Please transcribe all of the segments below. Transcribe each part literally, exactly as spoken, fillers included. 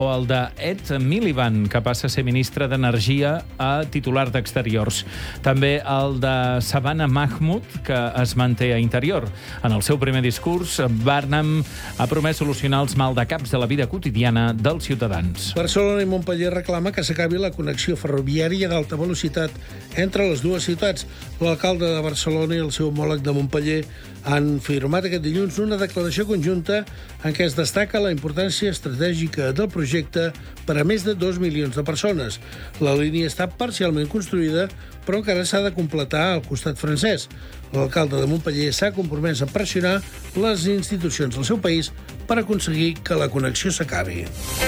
o el de Ed Miliband, que passa a ser ministre d'Energia a titular d'Exteriors. També el de Savannah Mahmood, que es manté a Interior. En el seu primer discurs, Barnum ha promès solucionar els maldecaps de la vida quotidiana dels ciutadans. Barcelona i Montpeller reclama que s'acabi la connexió ferroviària d'alta velocitat entre les dues ciutats. L'alcalde de Barcelona i el seu homòleg de Montpeller han firmat aquest dilluns una declaració conjunta en què es destaca la importància estratègica del projecte per a més de dos milions de persones. La línia està parcialment construïda, però encara s'ha de completar al costat francès. L'alcalde de Montpeller s'ha compromès a pressionar les institucions del seu país per aconseguir que la connexió s'acabi.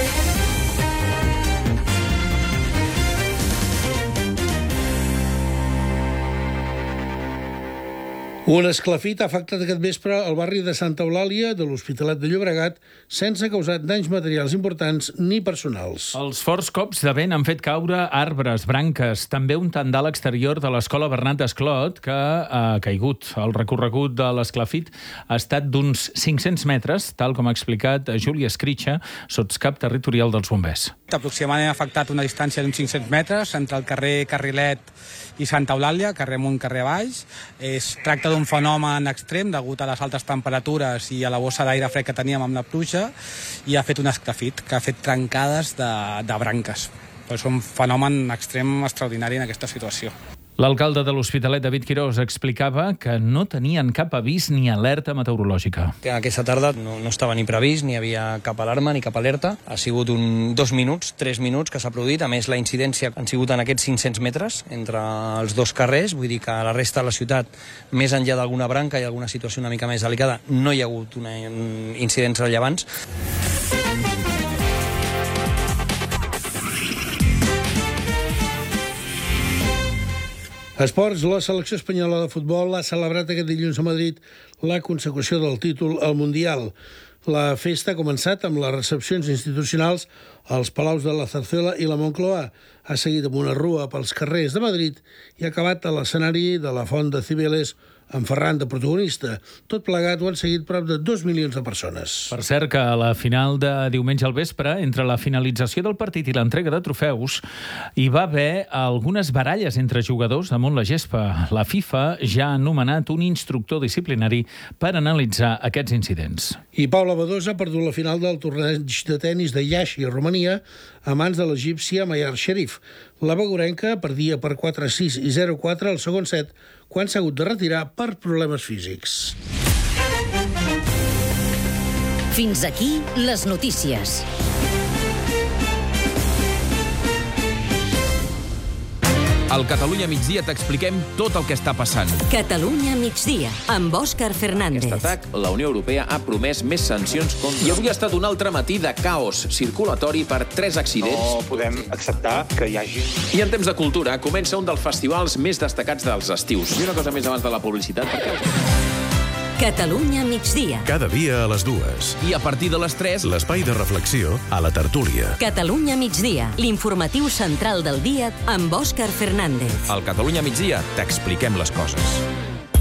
Un esclafit ha afectat aquest vespre al barri de Santa Eulàlia de l'Hospitalet de Llobregat sense causar danys materials importants ni personals. Els forts cops de vent han fet caure arbres, branques, també un tendal exterior de l'escola Bernat Desclot que ha caigut. El recorregut de l'esclafit ha estat d'uns cinc-cents metres, tal com ha explicat Júlia Escritxa, sotscap territorial dels bombers. Aproximadament ha afectat una distància d'uns cinc-cents metres entre el carrer Carrilet i Santa Eulàlia, carrer amunt, carrer baix. Es tracta d'un fenomen extrem degut a les altes temperatures i a la bossa d'aire fred que teníem amb la pluja, i ha fet un esclafit que ha fet trencades de, de branques. És un fenomen extrem extraordinari en aquesta situació. L'alcalde de l'Hospitalet, David Quirós, explicava que no tenien cap avís ni alerta meteorològica. Aquesta tarda no, no estava ni previst, ni hi havia cap alarma ni cap alerta. Ha sigut un, dos minuts, tres minuts que s'ha produït. A més, la incidència han sigut en aquests cinc-cents metres entre els dos carrers. Vull dir que a la resta de la ciutat, més enllà d'alguna branca i alguna situació una mica més delicada, no hi ha hagut una, un, incidents rellevants. Esports, la selecció espanyola de futbol ha celebrat aquest dilluns a Madrid la consecució del títol al Mundial. La festa ha començat amb les recepcions institucionals als Palaus de la Zarzuela i la Moncloa. Ha seguit amb una rua pels carrers de Madrid i ha acabat a l'escenari de la Font de Cibeles amb Ferran de protagonista. Tot plegat ho han seguit prop de dos milions de persones. Per cert, que a la final de diumenge al vespre, entre la finalització del partit i l'entrega de trofeus, hi va haver algunes baralles entre jugadors damunt la gespa. La FIFA ja ha nomenat un instructor disciplinari per analitzar aquests incidents. I Paula Badosa ha perdut la final del torneig de tennis de Iași, a Romania, a mans de l'egípcia Mayar Sherif. La begurenca perdia per quatre sis i zero quatre al segon set, quan s'ha hagut de retirar per problemes físics. Fins aquí les notícies. Al Catalunya Migdia t'expliquem tot el que està passant. Catalunya Migdia, amb Òscar Fernández. Aquest atac, la Unió Europea ha promès més sancions contra... I avui ha estat un altre matí de caos circulatori per tres accidents. No podem acceptar que hi hagi... I en temps de cultura comença un dels festivals més destacats dels estius. I una cosa més abans de la publicitat, perquè... Catalunya Migdia. Cada dia a les dues. I a partir de les tres... L'espai de reflexió a la tertúlia. Catalunya Migdia, l'informatiu central del dia amb Òscar Fernández. Al Catalunya Migdia t'expliquem les coses.